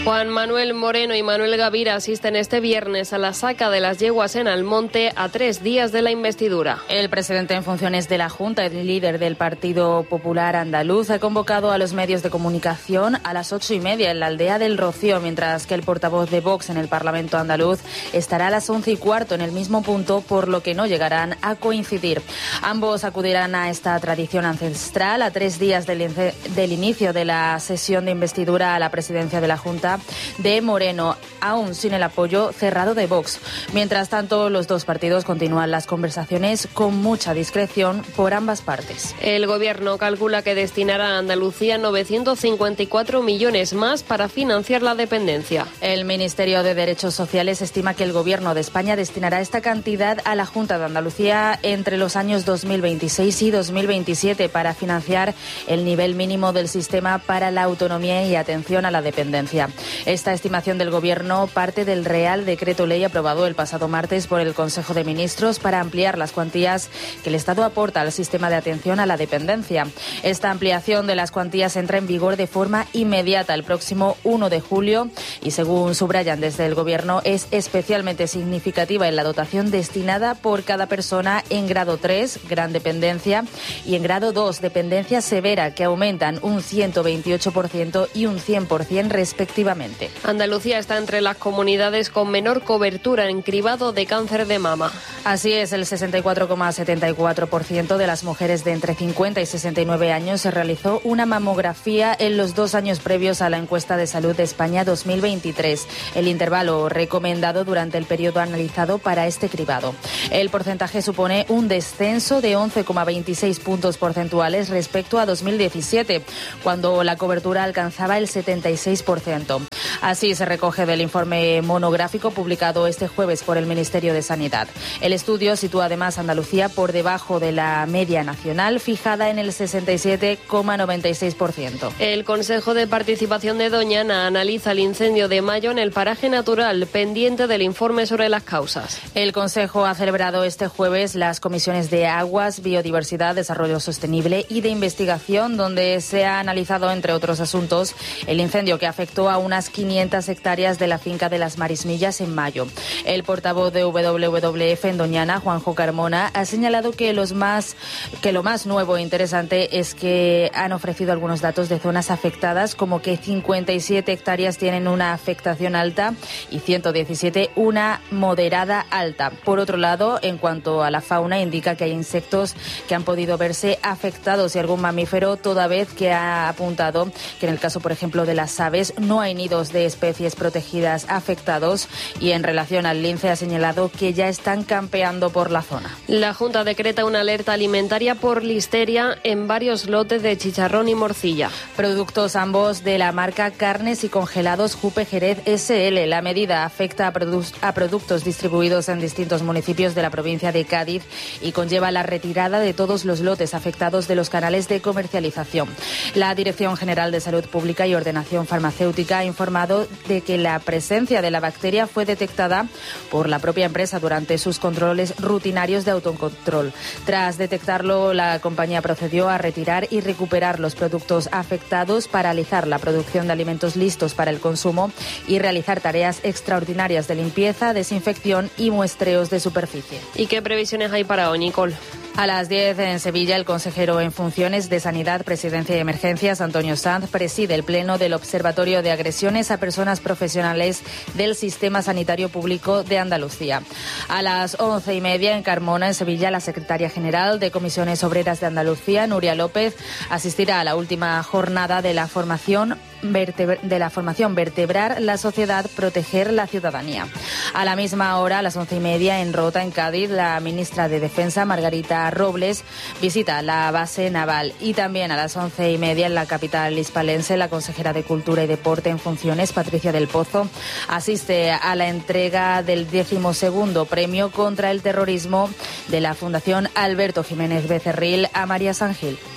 Juan Manuel Moreno y Manuel Gavira asisten este viernes a la saca de las yeguas en Almonte a 3 días de la investidura. El presidente en funciones de la Junta, el líder del Partido Popular Andaluz, ha convocado a los medios de comunicación a las 8:30 en la aldea del Rocío, mientras que el portavoz de Vox en el Parlamento andaluz estará a las 11:15 en el mismo punto, por lo que no llegarán a coincidir. Ambos acudirán a esta tradición ancestral a 3 días del inicio de la sesión de investidura a la presidencia de la Junta de Moreno, aún sin el apoyo cerrado de Vox. Mientras tanto, los dos partidos continúan las conversaciones con mucha discreción por ambas partes. El Gobierno calcula que destinará a Andalucía 954 millones más para financiar la dependencia. El Ministerio de Derechos Sociales estima que el Gobierno de España destinará esta cantidad a la Junta de Andalucía entre los años 2026 y 2027 para financiar el nivel mínimo del sistema para la autonomía y atención a la dependencia. Esta estimación del Gobierno parte del Real Decreto Ley aprobado el pasado martes por el Consejo de Ministros para ampliar las cuantías que el Estado aporta al sistema de atención a la dependencia. Esta ampliación de las cuantías entra en vigor de forma inmediata el próximo 1 de julio y, según subrayan desde el Gobierno, es especialmente significativa en la dotación destinada por cada persona en grado 3, gran dependencia, y en grado 2, dependencia severa, que aumentan un 128% y un 100% respectivamente. Andalucía está entre las comunidades con menor cobertura en cribado de cáncer de mama. Así es, el 64,74% de las mujeres de entre 50 y 69 años se realizó una mamografía en los 2 años previos a la encuesta de salud de España 2023, el intervalo recomendado durante el periodo analizado para este cribado. El porcentaje supone un descenso de 11,26 puntos porcentuales respecto a 2017, cuando la cobertura alcanzaba el 76%. Así se recoge del informe monográfico publicado este jueves por el Ministerio de Sanidad. El estudio sitúa además a Andalucía por debajo de la media nacional, fijada en el 67,96%. El Consejo de Participación de Doñana analiza el incendio de mayo en el paraje natural, pendiente del informe sobre las causas. El Consejo ha celebrado este jueves las comisiones de Aguas, Biodiversidad, Desarrollo Sostenible y de Investigación, donde se ha analizado, entre otros asuntos, el incendio que afectó a unas 500 hectáreas de la finca de las Marismillas en mayo. El portavoz de WWF en Doñana, Juanjo Carmona, ha señalado que lo más nuevo e interesante es que han ofrecido algunos datos de zonas afectadas, como que 57 hectáreas tienen una afectación alta y 117 una moderada alta. Por otro lado, en cuanto a la fauna, indica que hay insectos que han podido verse afectados y algún mamífero, toda vez que ha apuntado que en el caso, por ejemplo, de las aves, no hay nidos de especies protegidas afectados, y en relación al lince ha señalado que ya están campeando por la zona. La Junta decreta una alerta alimentaria por listeria en varios lotes de chicharrón y morcilla. Productos ambos de la marca Carnes y Congelados Jupe Jerez SL. La medida afecta a productos distribuidos en distintos municipios de la provincia de Cádiz y conlleva la retirada de todos los lotes afectados de los canales de comercialización. La Dirección General de Salud Pública y Ordenación Farmacéutica ha informado de que la presencia de la bacteria fue detectada por la propia empresa durante sus controles rutinarios de autocontrol. Tras detectarlo, la compañía procedió a retirar y recuperar los productos afectados, paralizar la producción de alimentos listos para el consumo y realizar tareas extraordinarias de limpieza, desinfección y muestreos de superficie. ¿Y qué previsiones hay para hoy, Nicole? A las 10 en Sevilla, el consejero en funciones de Sanidad, Presidencia y Emergencias, Antonio Sanz, preside el pleno del Observatorio de Agresiones a Personas Profesionales del Sistema Sanitario Público de Andalucía. A las 11:30 en Carmona, en Sevilla, la secretaria general de Comisiones Obreras de Andalucía, Nuria López, asistirá a la última jornada de la formación Vertebrar la Sociedad, Proteger la Ciudadanía. A la misma hora, a las 11:30 en Rota, en Cádiz, la ministra de Defensa, Margarita Robles, visita la base naval. Y también a las 11:30 en la capital hispalense, la consejera de Cultura y Deporte en funciones, Patricia del Pozo, asiste a la entrega del 12º Premio contra el Terrorismo de la Fundación Alberto Jiménez Becerril a María Sangil.